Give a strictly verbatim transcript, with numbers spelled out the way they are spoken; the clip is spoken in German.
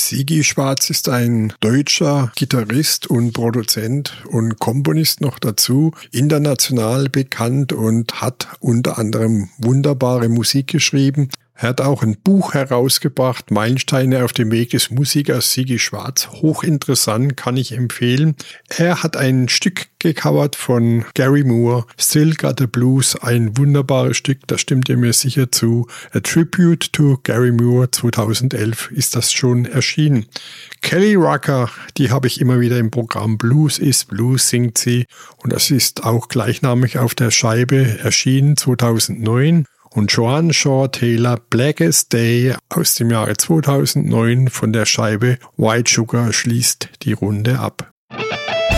Sigi Schwarz ist ein deutscher Gitarrist und Produzent und Komponist noch dazu, international bekannt und hat unter anderem wunderbare Musik geschrieben. Er hat auch ein Buch herausgebracht, Meilensteine auf dem Weg des Musikers Sigi Schwarz. Hochinteressant, kann ich empfehlen. Er hat ein Stück gecovert von Gary Moore, Still Got the Blues, ein wunderbares Stück, da stimmt ihr mir sicher zu. A Tribute to Gary Moore, zweitausendelf ist das schon erschienen. Kelly Rucker, die habe ich immer wieder im Programm. Blues is Blues singt sie und das ist auch gleichnamig auf der Scheibe erschienen, zweitausendneun. Und Joan Shaw Taylor, Blackest Day aus dem Jahre zweitausendneun von der Scheibe White Sugar schließt die Runde ab.